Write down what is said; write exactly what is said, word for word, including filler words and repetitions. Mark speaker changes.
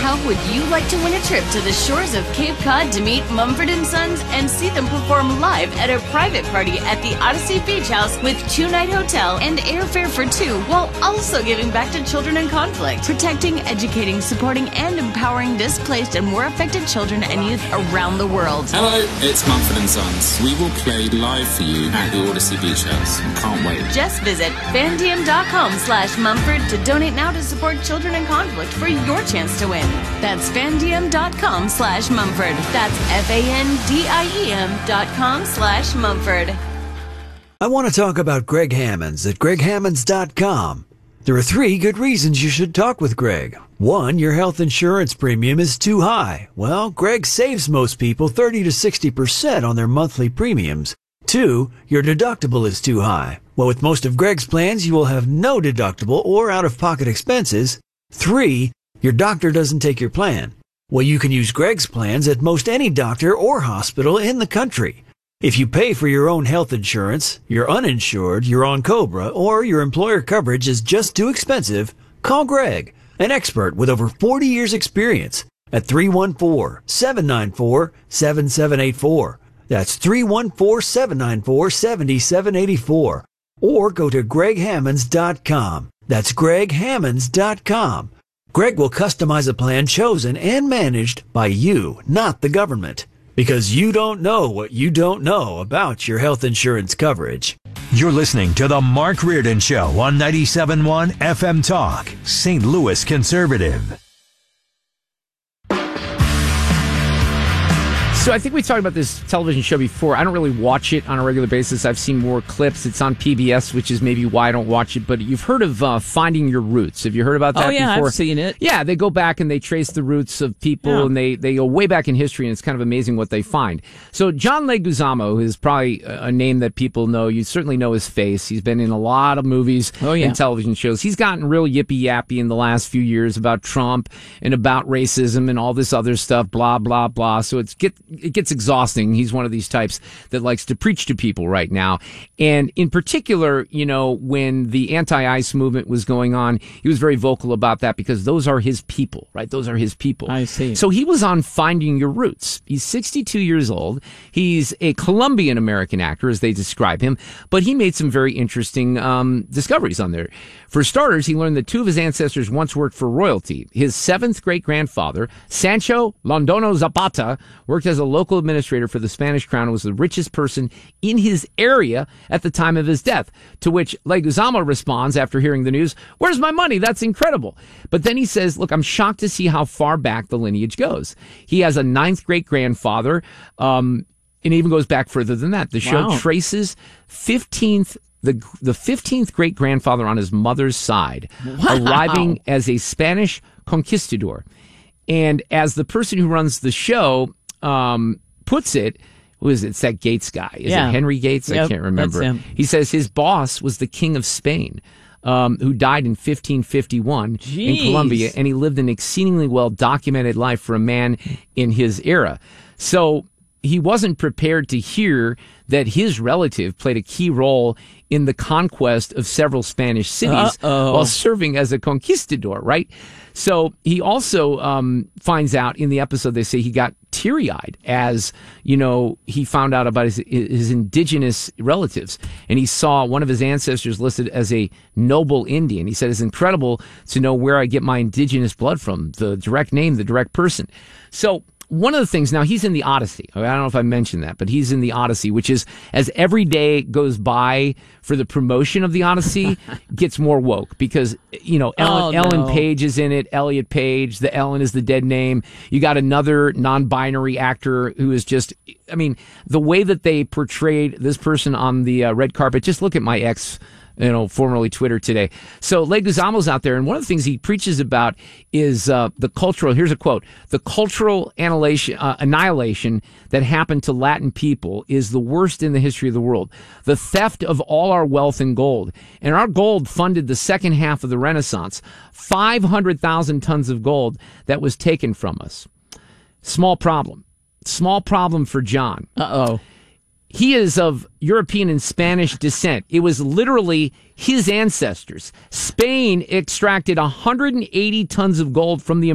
Speaker 1: How would you like to win a trip to the shores of Cape Cod to meet Mumford and Sons and see them perform live at a private party at the Odyssey Beach House with two-night hotel and airfare for two, while also giving back to children in conflict, protecting, educating, supporting, and empowering displaced and war affected children and youth around the world?
Speaker 2: Hello, it's Mumford and Sons. We will play live for you at the Odyssey Beach House. Can't wait.
Speaker 1: Just visit fandiem.com slash Mumford to donate now to support children in conflict for your chance to win. That's fandiem.com slash Mumford. That's F-A-N-D-I-E-M dot com slash Mumford.
Speaker 3: I want to talk about Greg Hammonds at greg hammonds dot com. There are three good reasons you should talk with Greg. One, your health insurance premium is too high. Well, Greg saves most people thirty to sixty percent on their monthly premiums. Two, your deductible is too high. Well, with most of Greg's plans, you will have no deductible or out-of-pocket expenses. Three, your doctor doesn't take your plan. Well, you can use Greg's plans at most any doctor or hospital in the country. If you pay for your own health insurance, you're uninsured, you're on COBRA, or your employer coverage is just too expensive, call Greg, an expert with over forty years experience, at three one four, seven nine four, seven seven eight four. That's three one four, seven nine four, seven seven eight four. Or go to greg hammonds dot com. That's greg hammonds dot com. Greg will customize a plan chosen and managed by you, not the government. Because you don't know what you don't know about your health insurance coverage.
Speaker 4: You're listening to The Mark Reardon Show on ninety-seven point one F M Talk, Saint Louis Conservative.
Speaker 5: So I think we talked about this television show before. I don't really watch it on a regular basis. I've seen more clips. It's on P B S, which is maybe why I don't watch it. But you've heard of uh, Finding Your Roots. Have you heard about that
Speaker 6: oh, yeah,
Speaker 5: before?
Speaker 6: I've seen it.
Speaker 5: Yeah, they go back and they trace the roots of people, yeah. and they, they go way back in history, and it's kind of amazing what they find. So John Leguizamo is probably a name that people know. You certainly know his face. He's been in a lot of movies
Speaker 6: oh, yeah.
Speaker 5: and television shows. He's gotten real yippy-yappy in the last few years about Trump and about racism and all this other stuff, blah, blah, blah. So it's get, it gets exhausting. He's one of these types that likes to preach to people right now. And in particular, you know, when the anti-ICE movement was going on, he was very vocal about that because those are his people, right? Those are his people.
Speaker 6: I see.
Speaker 5: So he was on Finding Your Roots. He's sixty-two years old. He's a Colombian-American actor, as they describe him, but he made some very interesting um, discoveries on there. For starters, he learned that two of his ancestors once worked for royalty. His seventh great-grandfather, Sancho Londono Zapata, worked as a local administrator for the Spanish crown and was the richest person in his area at the time of his death. To which Leguizamo responds after hearing the news, "Where's my money? That's incredible." But then he says, look, I'm shocked to see how far back the lineage goes. He has a ninth great-grandfather, um, and it even goes back further than that. The show
Speaker 6: Wow.
Speaker 5: traces fifteenth The the fifteenth great-grandfather on his mother's side,
Speaker 6: wow.
Speaker 5: arriving as a Spanish conquistador. And as the person who runs the show um, puts it, who is it? It's that Gates guy. Is
Speaker 6: yeah.
Speaker 5: it Henry Gates?
Speaker 6: Yep,
Speaker 5: I can't remember.
Speaker 6: That's him.
Speaker 5: He says his boss was the King of Spain, um, who died in fifteen fifty-one
Speaker 6: Jeez.
Speaker 5: in Colombia, and he lived an exceedingly well-documented life for a man in his era. So he wasn't prepared to hear that his relative played a key role in the conquest of several Spanish cities
Speaker 6: Uh-oh.
Speaker 5: while serving as a conquistador, right? So he also um, finds out in the episode, they say he got teary-eyed as, you know, he found out about his, his indigenous relatives. And he saw one of his ancestors listed as a noble Indian. He said, it's incredible to know where I get my indigenous blood from, the direct name, the direct person. So one of the things, now he's in the Odyssey. I don't know if I mentioned that, but he's in the Odyssey, which is, as every day goes by for the promotion of the Odyssey, gets more woke because, you know, Ellen,
Speaker 6: oh,
Speaker 5: Ellen
Speaker 6: no.
Speaker 5: Page is in it, Elliot Page, the Ellen is the dead name. You got another non-binary actor who is just, I mean, the way that they portrayed this person on the uh, red carpet, just look at my ex you know, formerly Twitter today. So Leguizamo's out there, and one of the things he preaches about is uh, the cultural, here's a quote, the cultural annihilation, uh, annihilation that happened to Latin people is the worst in the history of the world. The theft of all our wealth and gold. And our gold funded the second half of the Renaissance. five hundred thousand tons of gold that was taken from us. Small problem. Small problem for John.
Speaker 6: Uh-oh.
Speaker 5: He is of European and Spanish descent. It was literally his ancestors. Spain extracted one hundred eighty tons of gold from the